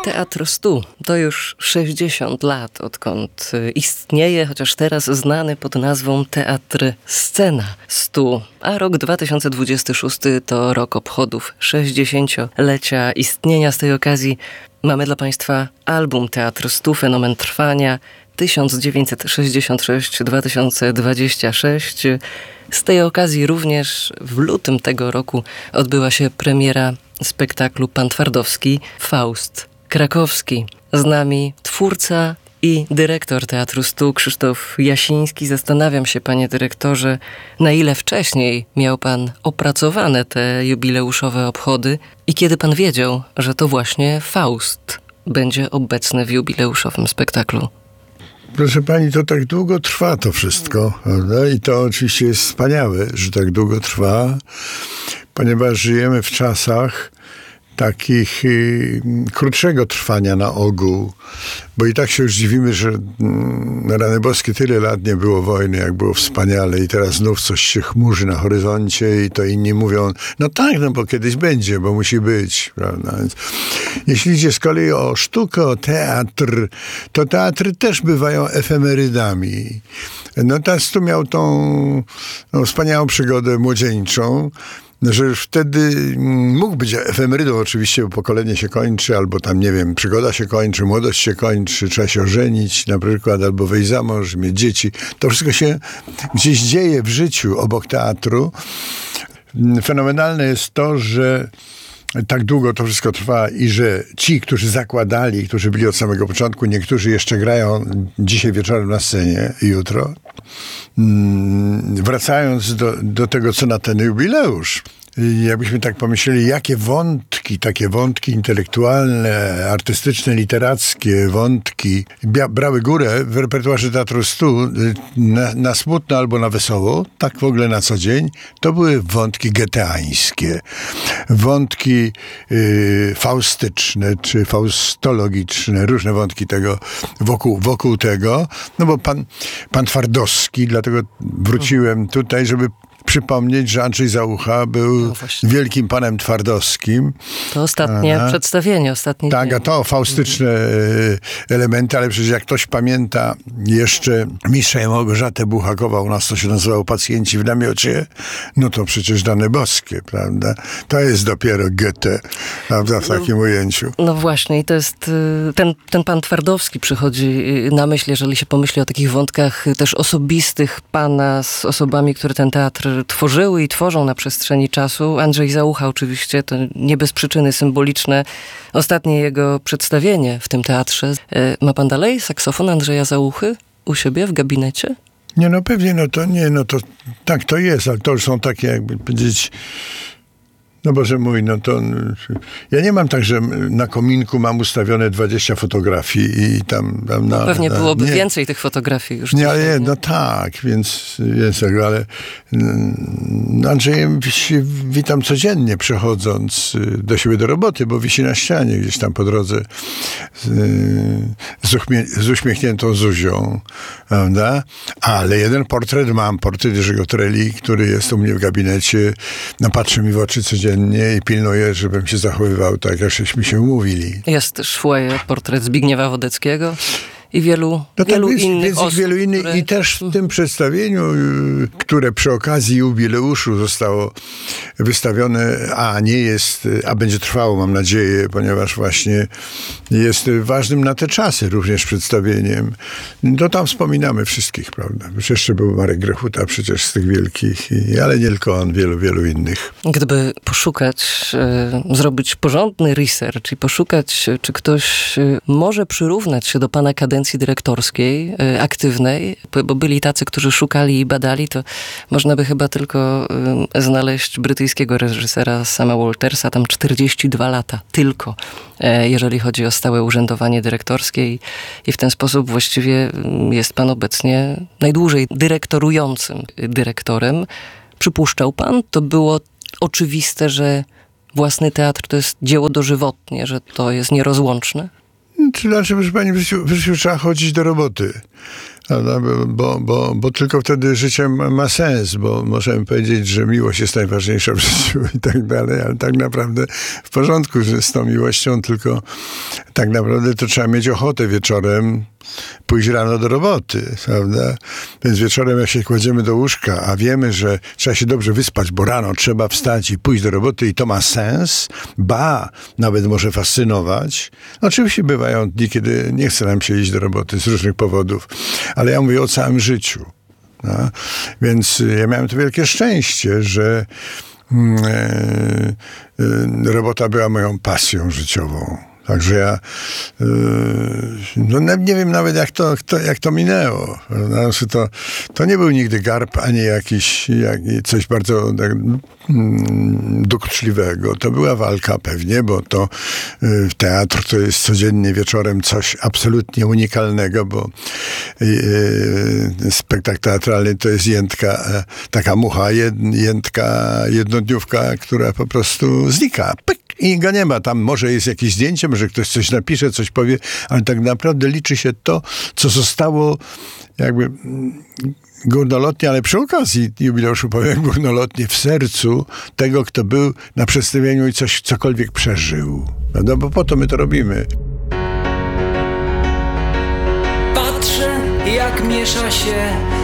Teatr Stu to już 60 lat, odkąd istnieje, chociaż teraz znany pod nazwą Teatr Scena Stu. A rok 2026 to rok obchodów 60-lecia istnienia. Z tej okazji mamy dla Państwa album Teatr Stu, Fenomen Trwania 1966-2026. Z tej okazji również w lutym tego roku odbyła się premiera spektaklu Pan Twardowski, Faust Krakowski. Z nami twórca i dyrektor Teatru Stu, Krzysztof Jasiński. Zastanawiam się, panie dyrektorze, na ile wcześniej miał pan opracowane te jubileuszowe obchody i kiedy pan wiedział, że to właśnie Faust będzie obecny w jubileuszowym spektaklu? Proszę pani, to tak długo trwa to wszystko, prawda? I to oczywiście jest wspaniałe, że tak długo trwa, ponieważ żyjemy w czasach takich krótszego trwania na ogół, bo i tak się już dziwimy, że rany boskie, tyle lat nie było wojny, jak było wspaniale i teraz znów coś się chmurzy na horyzoncie i to inni mówią, no tak, no bo kiedyś będzie, bo musi być, prawda? Więc jeśli idzie z kolei o sztukę, o teatr, to teatry też bywają efemerydami. No teraz tu miał tą wspaniałą przygodę młodzieńczą, że już wtedy mógł być efemerydą oczywiście, bo pokolenie się kończy, albo tam, nie wiem, przygoda się kończy, młodość się kończy, trzeba się ożenić na przykład, albo wyjść za mąż, mieć dzieci. To wszystko się gdzieś dzieje w życiu obok teatru. Fenomenalne jest to, że tak długo to wszystko trwa i że ci, którzy zakładali, którzy byli od samego początku, niektórzy jeszcze grają dzisiaj wieczorem na scenie, jutro, wracając do tego, co na ten jubileusz. Jakbyśmy tak pomyśleli, jakie wątki, takie wątki intelektualne, artystyczne, literackie wątki brały górę w repertuarze Teatru Stu na smutno albo na wesoło, tak w ogóle na co dzień, to były wątki goetheańskie, wątki faustyczne czy faustologiczne, różne wątki tego wokół tego, no bo pan Twardowski, dlatego wróciłem tutaj, żeby przypomnieć, że Andrzej Załucha był wielkim panem Twardowskim. To ostatnie przedstawienie, ostatni tak, dzień. a to faustyczne elementy, ale przecież jak ktoś pamięta jeszcze mistrza i Małgorzatę Buchakowa, u nas to się nazywało Pacjenci w namiocie, no to przecież dane boskie, prawda? To jest dopiero Goethe, prawda, w takim ujęciu. No właśnie, i to jest ten pan Twardowski przychodzi na myśl, jeżeli się pomyśli o takich wątkach też osobistych pana z osobami, które ten teatr tworzyły i tworzą na przestrzeni czasu. Andrzej Załucha oczywiście, to nie bez przyczyny symboliczne. Ostatnie jego przedstawienie w tym teatrze. Ma pan dalej saksofon Andrzeja Załuchy u siebie w gabinecie? Nie, no pewnie, to tak to jest, ale to już są takie, jakby powiedzieć, no Boże mój, no to ja nie mam tak, że na kominku mam ustawione 20 fotografii i tam no pewnie byłoby więcej tych fotografii już. No tak, więc ale Andrzejem się witam codziennie przechodząc do siebie do roboty, bo wisi na ścianie gdzieś tam po drodze z uśmiechniętą Zuzią, prawda? Ale jeden portret Jerzego Treli, który jest u mnie w gabinecie, no patrzy mi w oczy codziennie i pilnuję, żebym się zachowywał tak, jak żeśmy się umówili. Jest też portret Zbigniewa Wodeckiego i wielu innych osób. Wielu innych i też w tym przedstawieniu, które przy okazji jubileuszu zostało wystawione, a będzie trwało, mam nadzieję, ponieważ właśnie jest ważnym na te czasy również przedstawieniem. To tam wspominamy wszystkich, prawda? Już jeszcze był Marek Grechuta przecież z tych wielkich, ale nie tylko on, wielu innych. Gdyby poszukać, zrobić porządny research i poszukać, czy ktoś może przyrównać się do pana kadencji dyrektorskiej, aktywnej, bo byli tacy, którzy szukali i badali, to można by chyba tylko znaleźć brytyjskiego reżysera Sama Waltersa, tam 42 lata tylko, jeżeli chodzi o stałe urzędowanie dyrektorskie i w ten sposób właściwie jest pan obecnie najdłużej dyrektorującym dyrektorem. Przypuszczał pan, to było oczywiste, że własny teatr to jest dzieło dożywotnie, że to jest nierozłączne? Znaczy, proszę pani, w życiu trzeba chodzić do roboty. Prawda? Bo tylko wtedy życie ma sens, bo możemy powiedzieć, że miłość jest najważniejsza w życiu i tak dalej, ale tak naprawdę w porządku z tą miłością, tylko tak naprawdę to trzeba mieć ochotę wieczorem pójść rano do roboty, prawda? Więc wieczorem jak się kładziemy do łóżka, a wiemy, że trzeba się dobrze wyspać, bo rano trzeba wstać i pójść do roboty i to ma sens, nawet może fascynować. Oczywiście bywają dni, kiedy nie chce nam się iść do roboty z różnych powodów, ale ja mówię o całym życiu. No? Więc ja miałem to wielkie szczęście, że robota była moją pasją życiową. Także ja nie wiem nawet jak to minęło. Znaczy to nie był nigdy garb, ani coś bardzo dokuczliwego. To była walka pewnie, bo to teatr to jest codziennie wieczorem coś absolutnie unikalnego, bo spektakl teatralny to jest jętka, taka mucha, jętka, jednodniówka, która po prostu znika. Pyk! I go nie ma. Tam może jest jakieś zdjęcie, może ktoś coś napisze, coś powie, ale tak naprawdę liczy się to, co zostało jakby górnolotnie, ale przy okazji jubileuszu powiem górnolotnie w sercu tego, kto był na przedstawieniu i cokolwiek przeżył. No bo po to my to robimy. Patrzę, jak miesza się